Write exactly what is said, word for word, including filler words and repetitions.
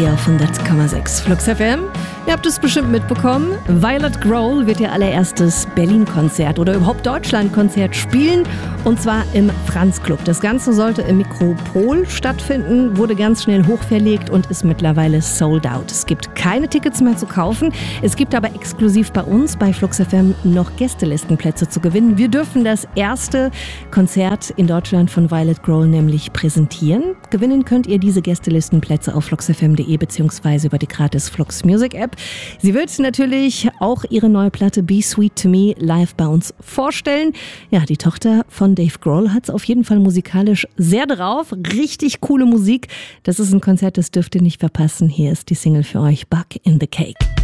hier auf hundert Komma sechs Flux F M. Ihr habt es bestimmt mitbekommen. Violet Grohl wird ihr allererstes Berlin-Konzert oder überhaupt Deutschland-Konzert spielen. Und zwar im Franz-Club. Das Ganze sollte im Mikropol stattfinden, wurde ganz schnell hochverlegt und ist mittlerweile sold out. Es gibt keine Tickets mehr zu kaufen. Es gibt aber exklusiv bei uns bei Flux F M noch Gästelistenplätze zu gewinnen. Wir dürfen das erste Konzert in Deutschland von Violet Grohl nämlich präsentieren. Gewinnen könnt ihr diese Gästelistenplätze auf flux f m punkt de beziehungsweise über die gratis Flux Music App. Sie wird natürlich auch ihre neue Platte Be Sweet to Me live bei uns vorstellen. Ja, die Tochter von Dave Grohl hat es auf jeden Fall musikalisch sehr drauf. Richtig coole Musik. Das ist ein Konzert, das dürft ihr nicht verpassen. Hier ist die Single für euch, Bug in the Cake.